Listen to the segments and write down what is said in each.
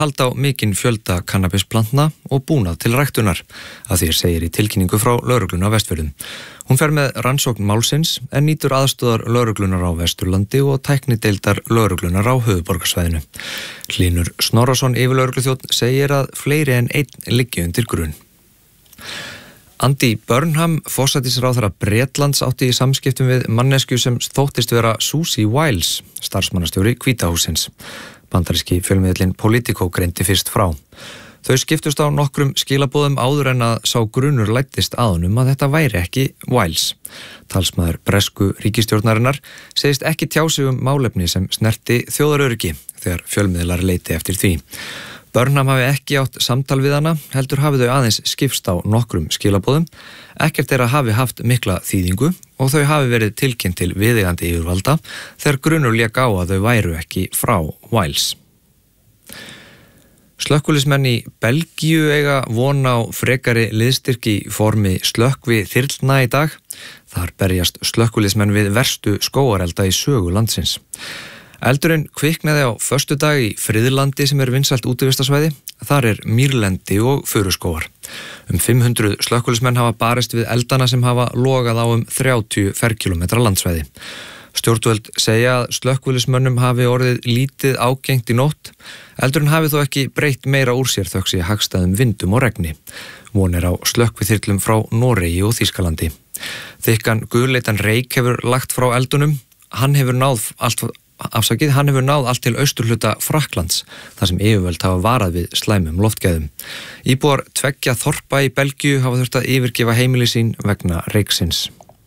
halda á mikinn fjölda kannabisplantna og búnað til ræktunar, að því segir í tilkynningu frá lögreglunni á Vestfjörðum. Hún fer með rannsókn málsins en nýtur aðstoðar lögreglunar á Vesturlandi og tæknideildar lögreglunar á höfuðborgarsvæðinu. Hlynur Snorrason yfirlögregluþjónn segir að fleiri en einn liggi undir grun. Andy Burnham, forsætisráðherra Bretlands, átti í samskiptum við mannesku sem þóttist vera Susie Wiles, starfsmannastjóri Hvíta hússins. Bandaríski fjölmiðillinn Politico greindi fyrst frá. Þau skiptust á nokkrum skilaboðum áður en að sá grunur læddist að honum að þetta væri ekki Wiles. Talsmaður bresku ríkisstjórnarinnar segist ekki tjá sig málefni sem snerti þjóðaröryggi þegar fjölmiðlar leiti eftir því. Burnham hafi ekki átt samtal við hana, heldur hafi þau aðeins skipst á nokkrum skilaboðum. Ekkert þeirra hafi haft mikla þýðingu og þau hafi verið tilkynnt til viðeigandi yfirvalda þegar grunur lék á að þau væru ekki frá Wiles. Slökkviliðsmenn í Belgíu eiga von á frekari liðstyrk í formi slökkvi þyrlna í dag. Þar berjast slökkviliðsmenn við verstu skógarelda í sögu landsins. Eldurinn kviknaði á föstudag í Friðlandi sem vinsælt útivistarsvæði. Þar mýrlendi og furuskógar. 500 slökkviliðsmenn hafa barist við eldana sem hafa logað á 30 ferkilometra landsvæði. Stjórnvöld segja að slökkviliðsmönnum hafi orðið lítið ágengt í nótt. Eldurinn hafi þó ekki breytt meira úr sér þökk sé hagstæðum vindum og regni. Von á slökkviþyrlum frá Noregi og Þýskalandi. Þykkan gulleitan reyk hefur lagt frá eldunum. Hann hefur náð allt til austurhluta Frakklands, þar sem yfirvöld hafa varað við slæmum loftgæðum. Íbúar 2 þorpa í Belgíu hafa þurft að yfirgefa heimili sín vegna reyksins.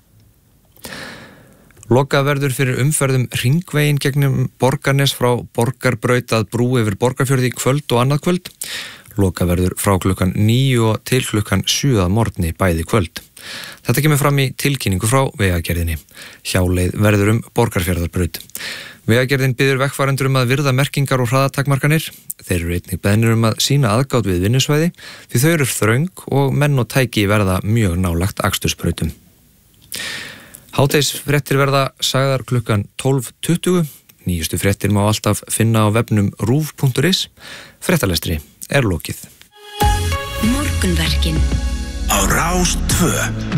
Lokað verður fyrir umferðum hringveginn gegnum Borgarnes frá Borgarbraut að brú yfir Borgarfjörð í kvöld og annað kvöld. Lokað verður frá klukkan 9 og til klukkan 7 að morgni bæði kvöld. Þetta kemur fram í tilkynningu frá Vegagerðinni. Hjáleið verður Borgarfjarðarbraut. Vegagerðin biður vegfarendur að virða merkingar og hraðatakmarkanir. Þeir eru einnig beðnir að sýna aðgát við vinnusvæði því þau eru þröng og menn og tæki verða mjög nálagt akstursbrautum. Hádegisfréttir verða sagðar klukkan 12:20. Nýjustu fréttir má alltaf finna á vefnum ruv.is. Fréttalestri lokið. Morgunverkin á Rás 2.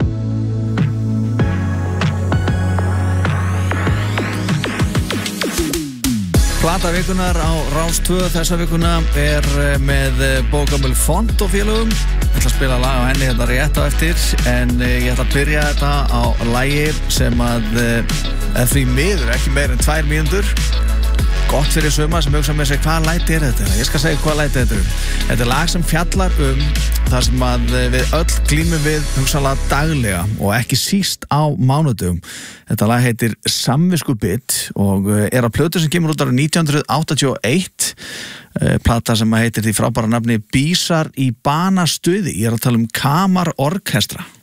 Plata vikunar á Rás 2 þessa vikuna með bókamöl Font og félögum. Ég ætla að spila lag á henni þetta rétt á eftir, en ég ætla að byrja þetta á lagi sem því miður ekki meir en 2 mínútur. Gott fyrir suma sem hugsa með sig hvað læti þetta. Ég skal segja hvað læti þetta Þetta lag sem fjallar það sem við öll glímum við hugsanlega daglega og ekki síst á mánudögum. Þetta lag heitir Samviskubit og á plötu sem kemur út árið 1981. Plata sem heitir því frábæra nafni Bísar í banastuði. Ég að tala Kamar Orkestra.